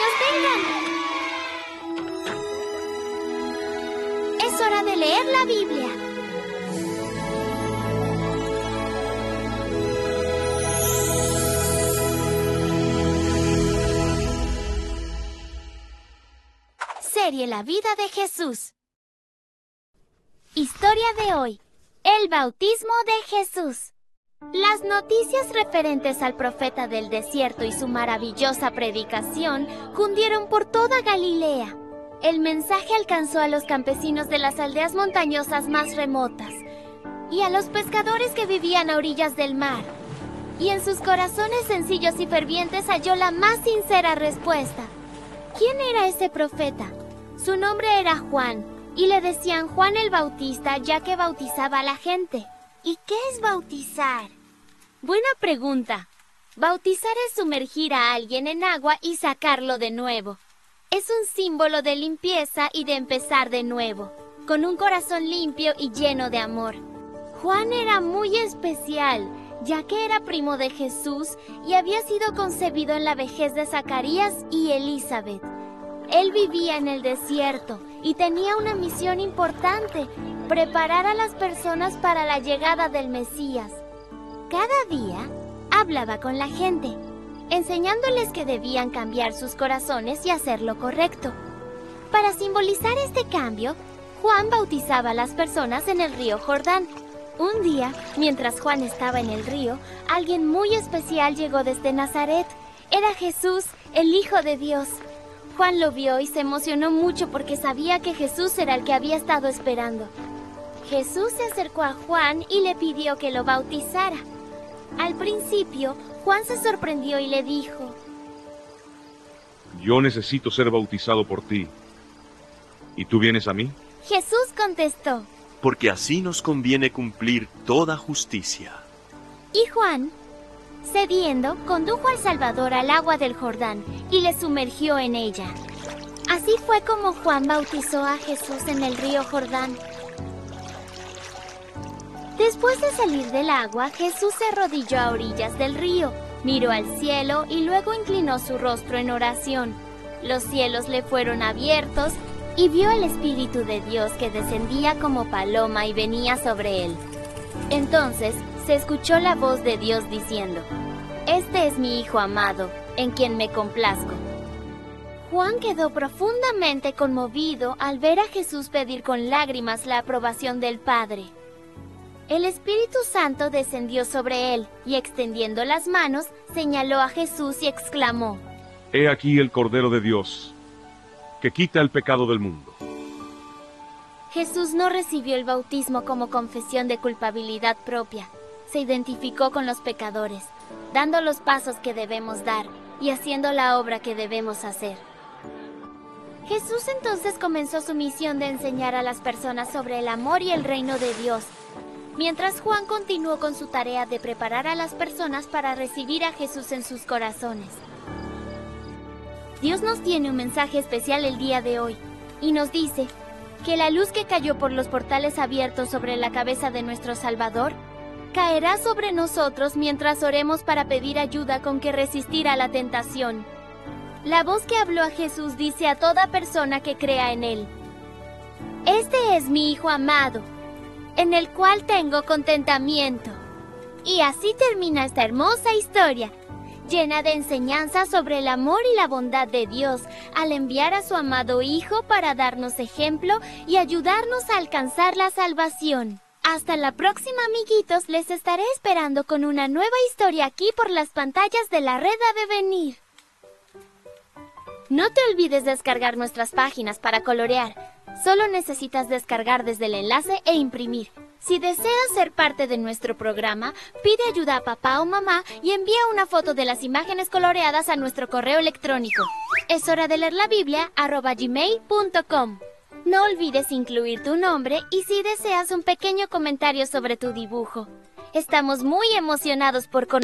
vengan! Es hora de leer la Biblia. Serie La vida de Jesús. Historia de hoy: el bautismo de Jesús. Las noticias referentes al profeta del desierto y su maravillosa predicación cundieron por toda Galilea. El mensaje alcanzó a los campesinos de las aldeas montañosas más remotas y a los pescadores que vivían a orillas del mar. Y en sus corazones sencillos y fervientes halló la más sincera respuesta. ¿Quién era ese profeta? Su nombre era Juan, y le decían Juan el Bautista, ya que bautizaba a la gente. ¿Y qué es bautizar? Buena pregunta. Bautizar es sumergir a alguien en agua y sacarlo de nuevo. Es un símbolo de limpieza y de empezar de nuevo, con un corazón limpio y lleno de amor. Juan era muy especial, ya que era primo de Jesús y había sido concebido en la vejez de Zacarías y Elizabeth. Él vivía en el desierto y tenía una misión importante: preparar a las personas para la llegada del Mesías. Cada día hablaba con la gente, enseñándoles que debían cambiar sus corazones y hacer lo correcto. Para simbolizar este cambio, Juan bautizaba a las personas en el río Jordán. Un día, mientras Juan estaba en el río, alguien muy especial llegó desde Nazaret. Era Jesús, el Hijo de Dios. Juan lo vio y se emocionó mucho porque sabía que Jesús era el que había estado esperando. Jesús se acercó a Juan y le pidió que lo bautizara. Al principio, Juan se sorprendió y le dijo: Yo necesito ser bautizado por ti. ¿Y tú vienes a mí? Jesús contestó: Porque así nos conviene cumplir toda justicia. Y Juan, cediendo, condujo al Salvador al agua del Jordán y le sumergió en ella. Así fue como Juan bautizó a Jesús en el río Jordán. Después de salir del agua, Jesús se arrodilló a orillas del río, miró al cielo y luego inclinó su rostro en oración. Los cielos le fueron abiertos y vio al Espíritu de Dios que descendía como paloma y venía sobre él. Entonces se escuchó la voz de Dios diciendo: Este es mi Hijo amado, en quien me complazco. Juan quedó profundamente conmovido al ver a Jesús pedir con lágrimas la aprobación del Padre. El Espíritu Santo descendió sobre él y, extendiendo las manos, señaló a Jesús y exclamó: He aquí el Cordero de Dios, que quita el pecado del mundo. Jesús no recibió el bautismo como confesión de culpabilidad propia. Se identificó con los pecadores, dando los pasos que debemos dar y haciendo la obra que debemos hacer. Jesús entonces comenzó su misión de enseñar a las personas sobre el amor y el reino de Dios, mientras Juan continuó con su tarea de preparar a las personas para recibir a Jesús en sus corazones. Dios nos tiene un mensaje especial el día de hoy y nos dice que la luz que cayó por los portales abiertos sobre la cabeza de nuestro Salvador caerá sobre nosotros mientras oremos para pedir ayuda con que resistir a la tentación. La voz que habló a Jesús dice a toda persona que crea en Él: Este es mi Hijo amado, en el cual tengo contentamiento. Y así termina esta hermosa historia, llena de enseñanzas sobre el amor y la bondad de Dios al enviar a su amado Hijo para darnos ejemplo y ayudarnos a alcanzar la salvación. Hasta la próxima, amiguitos. Les estaré esperando con una nueva historia aquí por las pantallas de la red Ha de Venir. No te olvides de descargar nuestras páginas para colorear. Solo necesitas descargar desde el enlace e imprimir. Si deseas ser parte de nuestro programa, pide ayuda a papá o mamá y envía una foto de las imágenes coloreadas a nuestro correo electrónico. Es hora de leer la Biblia @gmail.com. No olvides incluir tu nombre y si deseas un pequeño comentario sobre tu dibujo. Estamos muy emocionados por conocer